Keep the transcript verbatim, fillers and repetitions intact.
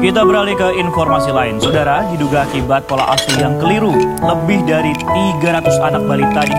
Kita beralih ke informasi lain. Saudara, diduga akibat pola asuh yang keliru, lebih dari tiga ratus anak balita di